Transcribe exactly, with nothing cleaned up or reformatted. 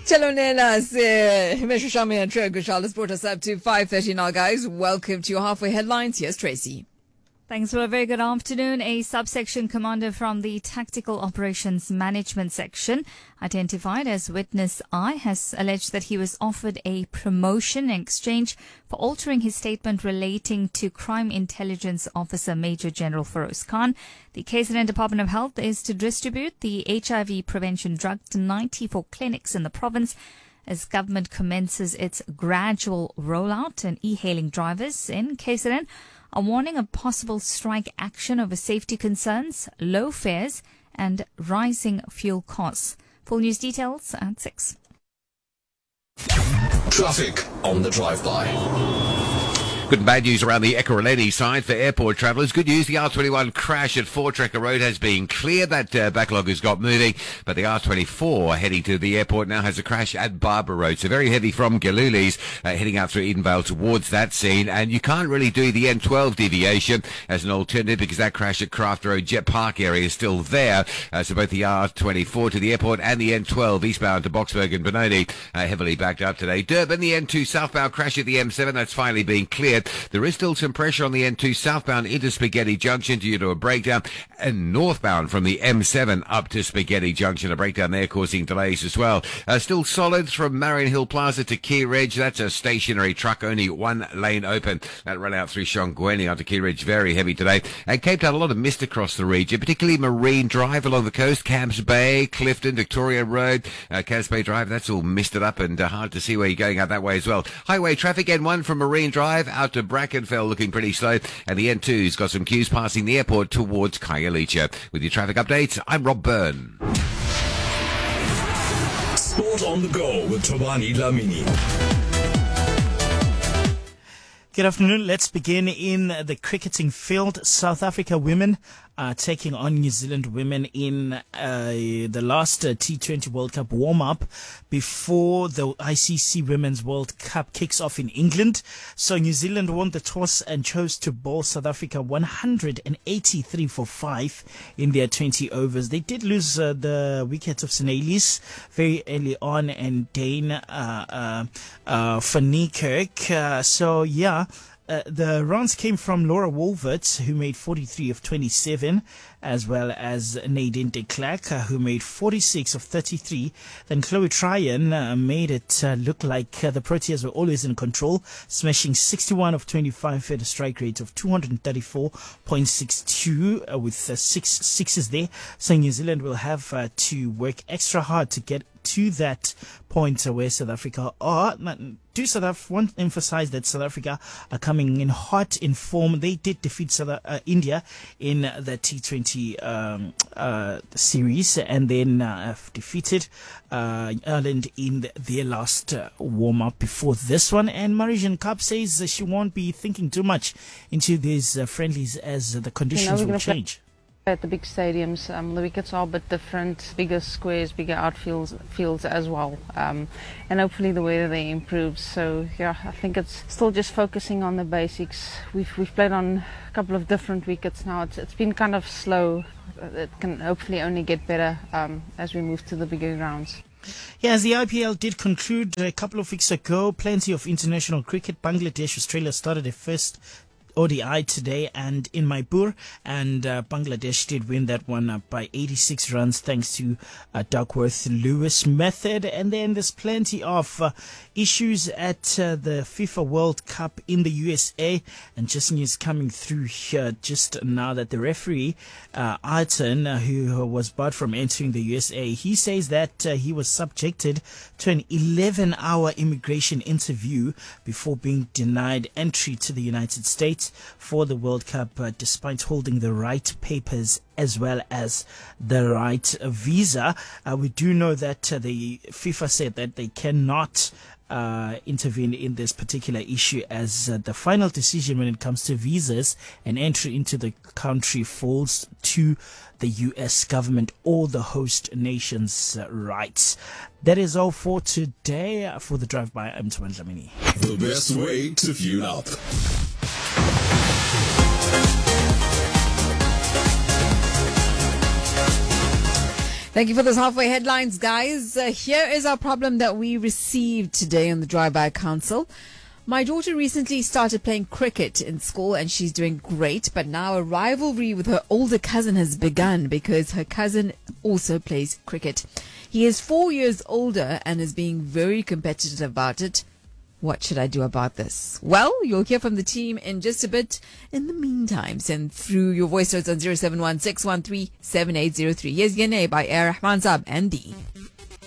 Chalo nena se Himesha Shami and Trey Gushal has brought us up to five thirty now, guys. Welcome to your halfway headlines. Here's Tracy. Thanks for a very good afternoon. A subsection commander from the Tactical Operations Management Section, identified as Witness I, has alleged that he was offered a promotion in exchange for altering his statement relating to Crime Intelligence Officer Major General Feroz Khan. The K Z N Department of Health is to distribute the H I V prevention drug to ninety-four clinics in the province as government commences its gradual rollout, and e-hailing drivers in K Z N are warning of possible strike action over safety concerns, low fares, and rising fuel costs. Full news details at six. Traffic on the drive-by. Good and bad news around the Ekurhuleni side for airport travellers. Good news, the R twenty-one crash at Four Tracker Road has been cleared. That uh, backlog has got moving, but the R twenty-four heading to the airport now has a crash at Barbara Road. So very heavy from Galulis, uh, heading out through Edenvale towards that scene. And you can't really do the N twelve deviation as an alternative because that crash at Craft Road Jet Park area is still there. Uh, so both the R twenty-four to the airport and the N twelve eastbound to Boksburg and Benoni uh, heavily backed up today. Durban, the N two southbound crash at the M seven, that's finally been cleared. There is still some pressure on the N two southbound into Spaghetti Junction due to a breakdown, and northbound from the M seven up to Spaghetti Junction, a breakdown there causing delays as well. Uh, still solid from Marion Hill Plaza to Key Ridge. That's a stationary truck, only one lane open. That ran out through Shongweni onto Key Ridge, very heavy today. And Cape Town, a lot of mist across the region, particularly Marine Drive along the coast, Camps Bay, Clifton, Victoria Road, uh, Camps Bay Drive. That's all misted up and uh, hard to see where you're going out that way as well. Highway traffic, N one from Marine Drive out to Brackenfell looking pretty slow, and the N two's got some queues passing the airport towards Khayelitsha. With your traffic updates, I'm Rob Byrne. Sport on the go with Tobani Lamini. Good afternoon. Let's begin in the cricketing field. South Africa women are taking on New Zealand women in uh, the last uh, T twenty World Cup warm-up before the I C C Women's World Cup kicks off in England. So New Zealand won the toss and chose to bowl South Africa one hundred eighty-three for five in their twenty overs. They did lose uh, the wickets of Senelis very early on and Dane uh, uh, uh, Van Niekerk. Uh, so, yeah. Uh, the runs came from Laura Wolvert, who made forty-three of twenty-seven, as well as Nadine de Klerk, uh, who made forty-six of thirty-three. Then Chloe Tryon uh, made it uh, look like uh, the Proteas were always in control, smashing sixty-one of twenty-five at a strike rate of two thirty-four point six two uh, with uh, six sixes there. So New Zealand will have uh, to work extra hard to get to that point uh, where South Africa are. Do South Africa want to emphasize that South Africa are coming in hot in form. They did defeat South uh, India in the T twenty um, uh, series, and then uh, have defeated uh, Ireland in the, their last uh, warm up before this one. And Marie-Jeanne Kapp says uh, she won't be thinking too much into these uh, friendlies as uh, the conditions you know, will change. At the big stadiums, um, the wickets are a bit different, bigger squares, bigger outfields fields as well, um, and hopefully the weather there improves. So yeah, I think it's still just focusing on the basics. We've we've played on a couple of different wickets now. It's it's been kind of slow. It can hopefully only get better um, as we move to the bigger grounds. Yeah, as the I P L did conclude a couple of weeks ago, plenty of international cricket. Bangladesh, Australia started their first O D I today and in Maipur, and uh, Bangladesh did win that one uh, by eighty-six runs thanks to uh, Duckworth Lewis method. And then there's plenty of uh, issues at uh, the FIFA World Cup in the U S A, and just news coming through here just now that the referee uh, Ayrton, uh, who was barred from entering the U S A, he says that uh, he was subjected to an eleven hour immigration interview before being denied entry to the United States for the World Cup, uh, despite holding the right papers as well as the right visa. Uh, we do know that uh, the FIFA said that they cannot uh, intervene in this particular issue, as uh, the final decision when it comes to visas and entry into the country falls to the U S government or the host nation's uh, rights. That is all for today. Uh, for the drive-by, I'm Tobani Lamini. The best way to fuel up. Thank you for those halfway headlines, guys. Uh, here is our problem that we received today on the Drive-By Council. My daughter recently started playing cricket in school and she's doing great, but now a rivalry with her older cousin has begun because her cousin also plays cricket. He is four years older and is being very competitive about it. What should I do about this? Well, you'll hear from the team in just a bit. In the meantime, send through your voice notes on zero seven one six one three seven eight zero three. Here's Yene by Air Rahman Zab and D.